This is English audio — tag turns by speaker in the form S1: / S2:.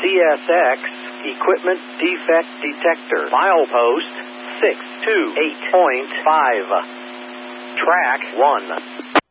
S1: CSX Equipment Defect Detector. Milepost 628.5. Track 1.